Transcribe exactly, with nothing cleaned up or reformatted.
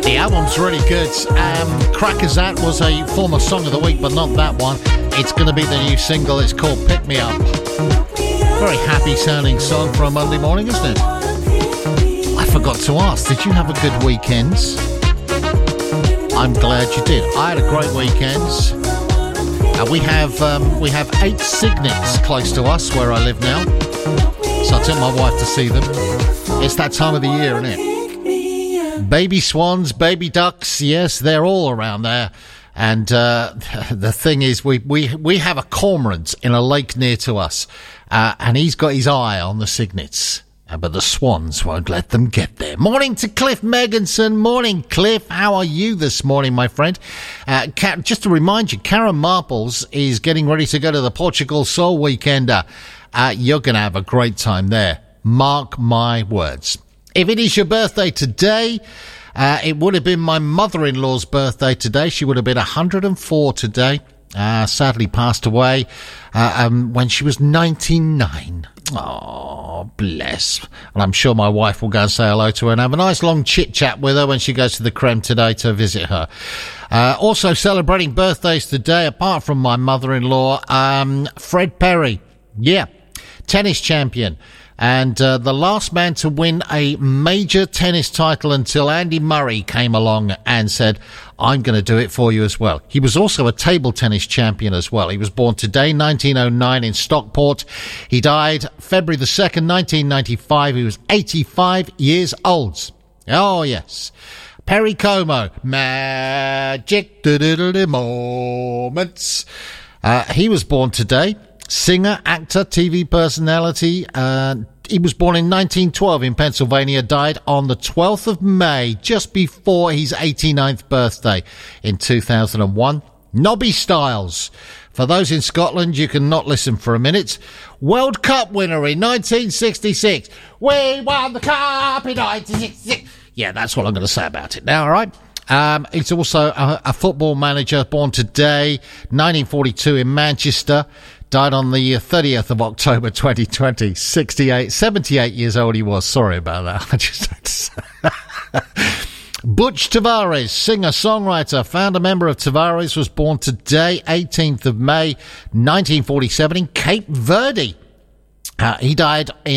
The album's really good. Um, Crackers That was a former song of the week, but not that one. It's going to be the new single. It's called Pick Me Up. Very happy sounding song for a Monday morning, isn't it? I forgot to ask, did you have a good weekend? I'm glad you did. I had a great weekend. Uh, we have um, we have eight cygnets close to us where I live now, so I took my wife to see them. It's that time of the year, isn't it? Baby swans, baby ducks, yes, they're all around there. And uh, the thing is, we, we, we have a cormorant in a lake near to us, uh, and he's got his eye on the cygnets. But the swans won't let them get there. Morning to Cliff Megginson. Morning, Cliff. How are you this morning, my friend? Uh, just to remind you, Karen Marples is getting ready to go to the Portugal Soul Weekender. Uh, you're going to have a great time there. Mark my words. If it is your birthday today, uh, it would have been my mother-in-law's birthday today. She would have been one hundred and four today. Uh, sadly passed away uh, um, when she was ninety-nine. Oh, bless. And I'm sure my wife will go and say hello to her and have a nice long chit-chat with her when she goes to the Creme today to visit her. Uh, also celebrating birthdays today, apart from my mother-in-law, um, Fred Perry. Yeah, tennis champion. And uh, the last man to win a major tennis title until Andy Murray came along and said, I'm going to do it for you as well. He was also a table tennis champion as well. He was born today, nineteen oh nine, in Stockport. He died February the second, nineteen ninety-five. He was eighty-five years old. Oh, yes. Perry Como, magic moments. Uh, he was born today. Singer, actor, T V personality. Uh, he was born in nineteen twelve in Pennsylvania, died on the twelfth of May, just before his eighty-ninth birthday in two thousand one. Nobby Stiles. For those in Scotland, you can not listen for a minute. World Cup winner in nineteen sixty-six. We won the cup in nineteen sixty-six. Yeah, that's what I'm going to say about it now, all right? Um, he's also a, a football manager, born today, nineteen forty-two in Manchester. Died on the thirtieth of October twenty twenty. sixty-eight, seventy-eight years old he was. Sorry about that. I just had to say. Butch Tavares, singer, songwriter, founder member of Tavares, was born today, eighteenth of May, nineteen forty-seven, in Cape Verde. Uh, he died in